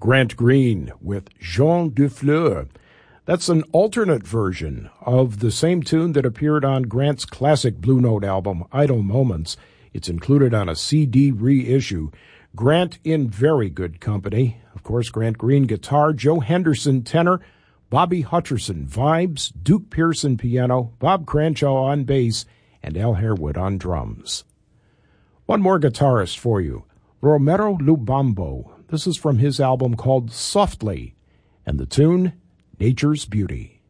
Grant Green with Jean Dufleur. That's an alternate version of the same tune that appeared on Grant's classic Blue Note album, Idle Moments. It's included on a CD reissue. Grant in very good company. Of course, Grant Green guitar, Joe Henderson tenor, Bobby Hutcherson vibes, Duke Pearson piano, Bob Cranshaw on bass, and Al Harewood on drums. One more guitarist for you, Romero Lubambo. This is from his album called Softly, and the tune, Nature's Beauty.